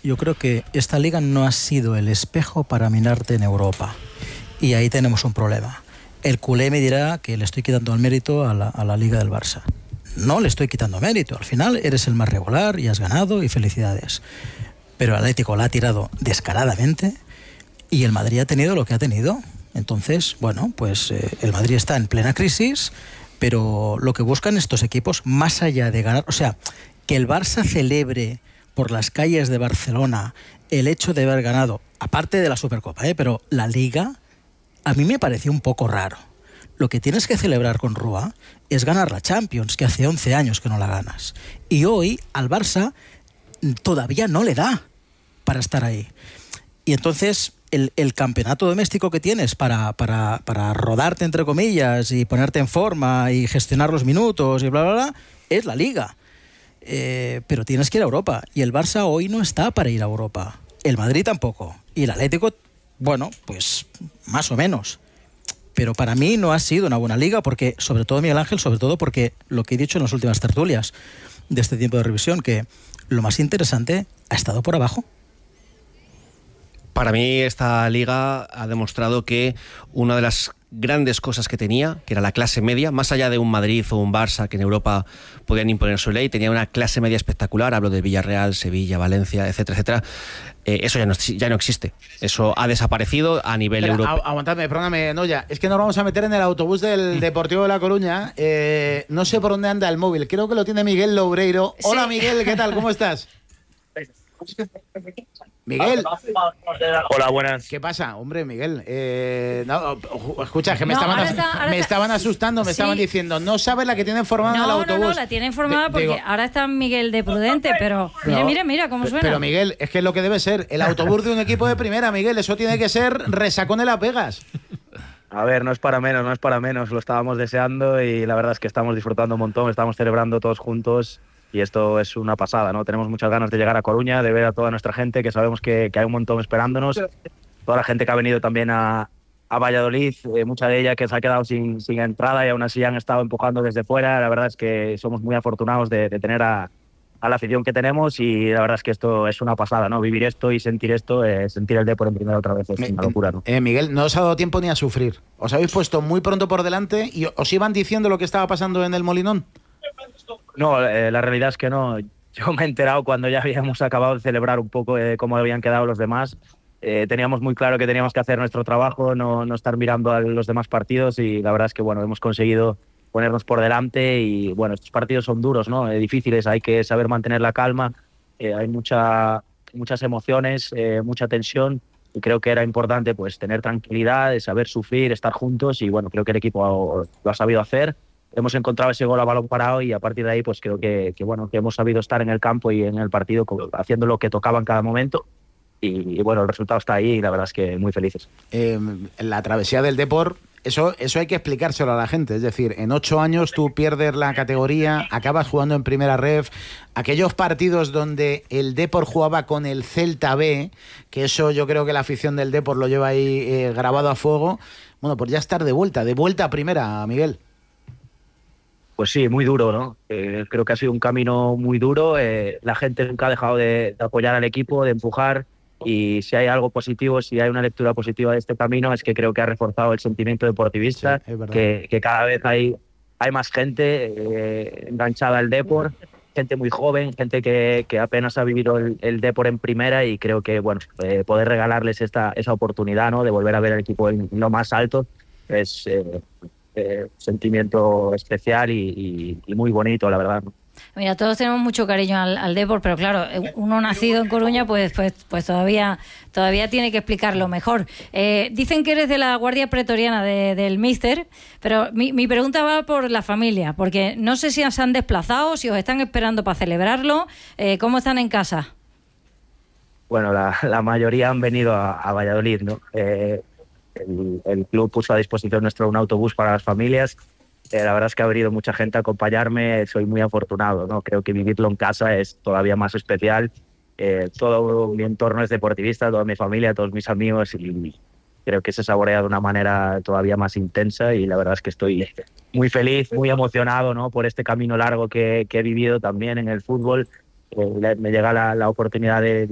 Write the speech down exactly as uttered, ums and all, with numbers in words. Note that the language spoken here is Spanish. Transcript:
yo creo que esta liga no ha sido el espejo para mirarte en Europa. Y ahí tenemos un problema. El culé me dirá que le estoy quitando el mérito a la, a la liga del Barça. No le estoy quitando mérito. Al final eres el más regular y has ganado y felicidades. Pero el Atlético la ha tirado descaradamente y el Madrid ha tenido lo que ha tenido. Entonces, bueno, pues eh, el Madrid está en plena crisis, pero lo que buscan estos equipos, más allá de ganar, o sea, que el Barça celebre por las calles de Barcelona el hecho de haber ganado, aparte de la Supercopa, ¿eh? Pero la Liga, a mí me pareció un poco raro. Lo que tienes que celebrar con Rúa es ganar la Champions, que hace once años que no la ganas. Y hoy al Barça todavía no le da para estar ahí. Y entonces el, el campeonato doméstico que tienes para, para, para rodarte, entre comillas, y ponerte en forma y gestionar los minutos y bla, bla, bla, es la Liga. Eh, pero tienes que ir a Europa. Y el Barça hoy no está para ir a Europa. El Madrid tampoco. Y el Atlético, bueno, pues más o menos. Pero para mí no ha sido una buena liga, porque, sobre todo Miguel Ángel, sobre todo porque lo que he dicho en las últimas tertulias de este tiempo de revisión, que lo más interesante ha estado por abajo. Para mí esta liga ha demostrado que una de las grandes cosas que tenía, que era la clase media, más allá de un Madrid o un Barça que en Europa podían imponer su ley, tenía una clase media espectacular. Hablo de Villarreal, Sevilla, Valencia, etcétera, etcétera. Eh, eso ya no, ya no existe. Eso ha desaparecido a nivel europeo. Aguantadme, perdóname, Noya. Es que nos vamos a meter en el autobús del Deportivo de La Coruña. Eh, no sé por dónde anda el móvil. Creo que lo tiene Miguel Loureiro. Hola, sí. Miguel, ¿qué tal? ¿Cómo estás? Miguel. Hola, buenas. ¿Qué pasa? Hombre, Miguel. Eh, no, escucha, que me, no, estaban, ahora está, ahora me está, estaban asustando, me sí. estaban diciendo, no sabes la que tiene formada no, en el autobús. No, no, la tiene informada porque Digo, ahora está Miguel de Prudente, pero mira, no, mira, mira cómo suena. Pero Miguel, es que es lo que debe ser. El autobús de un equipo de primera, Miguel, eso tiene que ser resacón de la Pegas. A ver, no es para menos, no es para menos. Lo estábamos deseando y la verdad es que estamos disfrutando un montón, estamos celebrando todos juntos. Y esto es una pasada, ¿no? Tenemos muchas ganas de llegar a Coruña, de ver a toda nuestra gente, que sabemos que, que hay un montón esperándonos. Toda la gente que ha venido también a, a Valladolid, eh, mucha de ella que se ha quedado sin, sin entrada y aún así han estado empujando desde fuera. La verdad es que somos muy afortunados de, de tener a, a la afición que tenemos y la verdad es que esto es una pasada, ¿no? Vivir esto y sentir esto, eh, sentir el Depor en primera otra vez, es una locura, ¿no? Eh, Miguel, no os ha dado tiempo ni a sufrir. Os habéis puesto muy pronto por delante y os iban diciendo lo que estaba pasando en el Molinón. No, eh, la realidad es que no. Yo me he enterado cuando ya habíamos acabado de celebrar un poco eh, cómo habían quedado los demás. Eh, teníamos muy claro que teníamos que hacer nuestro trabajo, no, no estar mirando a los demás partidos y la verdad es que bueno, hemos conseguido ponernos por delante y bueno, estos partidos son duros, ¿no? Eh, difíciles, hay que saber mantener la calma, eh, hay mucha, muchas emociones, eh, mucha tensión y creo que era importante pues tener tranquilidad, saber sufrir, estar juntos y bueno, creo que el equipo lo ha sabido hacer. Hemos encontrado ese gol a balón parado y a partir de ahí pues creo que, que bueno que hemos sabido estar en el campo y en el partido haciendo lo que tocaba en cada momento y, y bueno, el resultado está ahí y la verdad es que muy felices. Eh, la travesía del Depor, eso, eso hay que explicárselo a la gente, es decir, en ocho años tú pierdes la categoría, acabas jugando en primera ref, aquellos partidos donde el Depor jugaba con el Celta B, que eso yo creo que la afición del Depor lo lleva ahí eh, grabado a fuego, bueno, pues ya estar de vuelta, de vuelta a primera, Miguel. Pues sí, muy duro, ¿no? Eh, creo que ha sido un camino muy duro. Eh, la gente nunca ha dejado de, de apoyar al equipo, de empujar. Y si hay algo positivo, si hay una lectura positiva de este camino, es que creo que ha reforzado el sentimiento deportivista, sí, que, que cada vez hay, hay más gente eh, enganchada al Depor, gente muy joven, gente que, que apenas ha vivido el, el Depor en primera y creo que bueno eh, poder regalarles esta, esa oportunidad, ¿no? De volver a ver al equipo en lo más alto es... Eh, Eh, sentimiento especial y, y, y muy bonito, la verdad. Mira, todos tenemos mucho cariño al, al Depor, pero claro, uno nacido en Coruña, pues, pues, pues todavía, todavía tiene que explicarlo mejor. Eh, dicen que eres de la Guardia Pretoriana de, del Míster, pero mi, mi pregunta va por la familia, porque no sé si se han desplazado, si os están esperando para celebrarlo, eh, ¿cómo están en casa? Bueno, la, la mayoría han venido a, a Valladolid, ¿no? Eh, El, el club puso a disposición nuestro un autobús para las familias. Eh, la verdad es que ha venido mucha gente a acompañarme. Soy muy afortunado, ¿no? Creo que vivirlo en casa es todavía más especial. Eh, todo mi entorno es deportivista, toda mi familia, todos mis amigos y creo que se saborea de una manera todavía más intensa y la verdad es que estoy muy feliz, muy emocionado, ¿no? Por este camino largo que, que he vivido también en el fútbol. Eh, me llega la, la oportunidad de